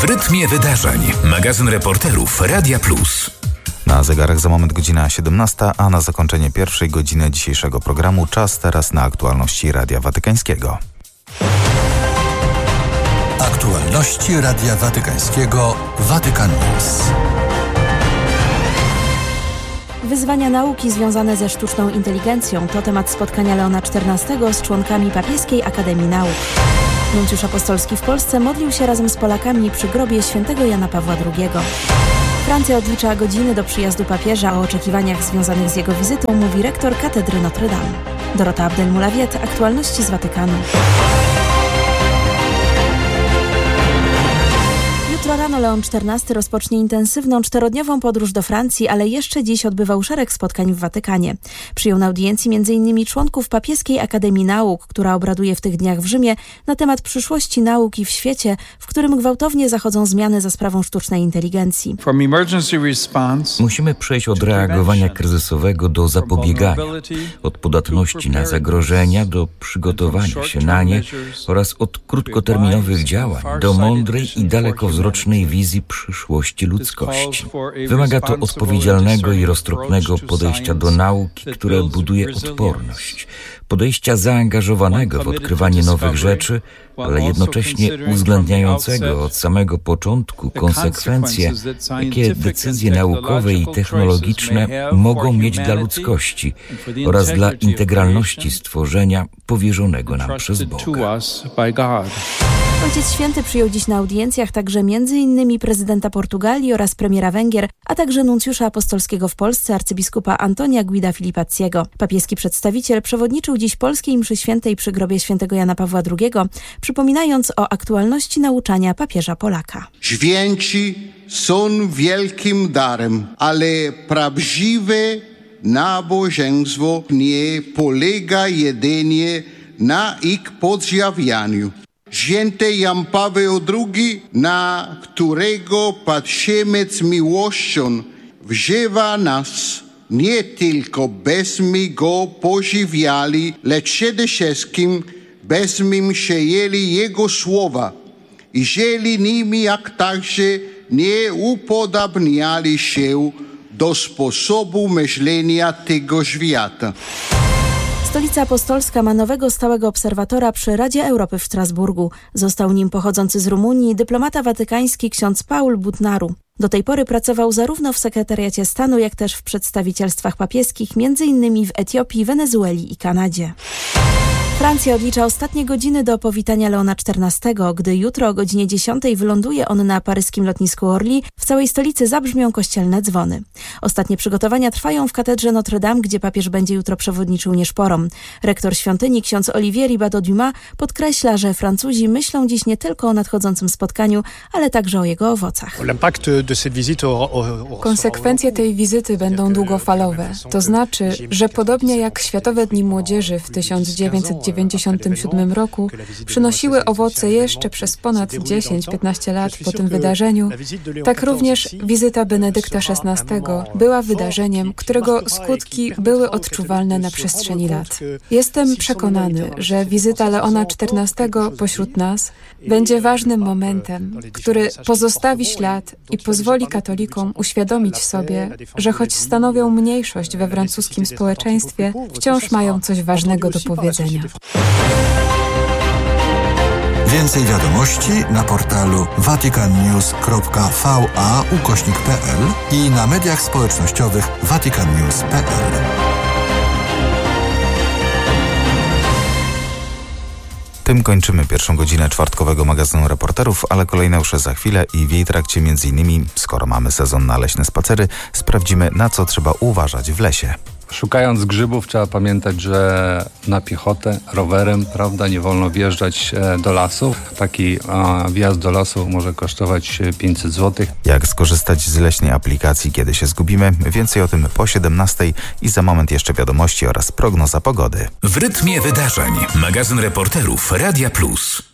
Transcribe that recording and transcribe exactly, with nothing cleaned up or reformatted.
W rytmie wydarzeń. Magazyn reporterów Radia Plus. Na zegarach za moment godzina siedemnasta, a na zakończenie pierwszej godziny dzisiejszego programu czas teraz na aktualności Radia Watykańskiego. Aktualności Radia Watykańskiego Vatican News. Wyzwania nauki związane ze sztuczną inteligencją to temat spotkania Leona czternastego z członkami Papieskiej Akademii Nauk. Nuncjusz apostolski w Polsce modlił się razem z Polakami przy grobie świętego Jana Pawła drugiego. Francja odlicza godziny do przyjazdu papieża. O oczekiwaniach związanych z jego wizytą mówi rektor katedry Notre Dame. Dorota Abdel-Mulawiet, aktualności z Watykanu. Jutro rano Leon czternasty rozpocznie intensywną czterodniową podróż do Francji, ale jeszcze dziś odbywał szereg spotkań w Watykanie. Przyjął na audiencji między innymi członków Papieskiej Akademii Nauk, która obraduje w tych dniach w Rzymie na temat przyszłości nauki w świecie, w którym gwałtownie zachodzą zmiany za sprawą sztucznej inteligencji. Musimy przejść od reagowania kryzysowego do zapobiegania, od podatności na zagrożenia do przygotowania się na nie oraz od krótkoterminowych działań do mądrej i dalekowzrocznej wizji przyszłości ludzkości. Wymaga to odpowiedzialnego i roztropnego podejścia do nauki, które buduje odporność, podejścia zaangażowanego w odkrywanie nowych rzeczy, ale jednocześnie uwzględniającego od samego początku konsekwencje, jakie decyzje naukowe i technologiczne mogą mieć dla ludzkości oraz dla integralności stworzenia powierzonego nam przez Boga. Ojciec Święty przyjął dziś na audiencjach także między innymi prezydenta Portugalii oraz premiera Węgier, a także nuncjusza apostolskiego w Polsce arcybiskupa Antonia Guida Filipacciego. Papieski przedstawiciel przewodniczył dziś polskiej mszy świętej przy grobie świętego Jana Pawła drugiego, przypominając o aktualności nauczania papieża Polaka. Święci są wielkim darem, ale prawdziwe nabożeństwo nie polega jedynie na ich podziwianiu. Święty Jan Paweł drugi, na którego patrzymy z miłością, wzywa nas nie tylko byśmy go podziwiali, lecz przede wszystkim byśmy przyjęli jego słowa i żyli nimi, jak także nie upodabniali się do sposobu myślenia tego świata. Stolica Apostolska ma nowego stałego obserwatora przy Radzie Europy w Strasburgu. Został nim pochodzący z Rumunii dyplomata watykański ksiądz Paul Butnaru. Do tej pory pracował zarówno w sekretariacie stanu, jak też w przedstawicielstwach papieskich, między innymi w Etiopii, Wenezueli i Kanadzie. Francja odlicza ostatnie godziny do powitania Leona czternastego. Gdy jutro o godzinie dziesiątej wyląduje on na paryskim lotnisku Orly, w całej stolicy zabrzmią kościelne dzwony. Ostatnie przygotowania trwają w katedrze Notre Dame, gdzie papież będzie jutro przewodniczył nieszporom. Rektor świątyni, ksiądz Olivier Ribado-Dumas, podkreśla, że Francuzi myślą dziś nie tylko o nadchodzącym spotkaniu, ale także o jego owocach. Konsekwencje tej wizyty będą długofalowe. To znaczy, że podobnie jak Światowe Dni Młodzieży w tysiąc dziewięćset dziewięćdziesiątym siódmym roku przynosiły owoce jeszcze przez ponad dziesięć do piętnastu lat po tym wydarzeniu, tak również wizyta Benedykta szesnastego była wydarzeniem, którego skutki były odczuwalne na przestrzeni lat. Jestem przekonany, że wizyta Leona czternastego pośród nas będzie ważnym momentem, który pozostawi ślad i pozwoli katolikom uświadomić sobie, że choć stanowią mniejszość we francuskim społeczeństwie, wciąż mają coś ważnego do powiedzenia. Więcej wiadomości na portalu vaticannews kropka va ukośnik pl i na mediach społecznościowych vaticannews kropka pl. Tym kończymy pierwszą godzinę czwartkowego magazynu reporterów, ale kolejne już za chwilę i w jej trakcie między innymi, skoro mamy sezon na leśne spacery, sprawdzimy, na co trzeba uważać w lesie. Szukając grzybów trzeba pamiętać, że na piechotę, rowerem, prawda, nie wolno wjeżdżać do lasu. Taki a, wjazd do lasu może kosztować pięćset złotych. Jak skorzystać z leśnej aplikacji, kiedy się zgubimy? Więcej o tym po siedemnastej i za moment jeszcze wiadomości oraz prognoza pogody. W rytmie wydarzeń. Magazyn reporterów Radia Plus.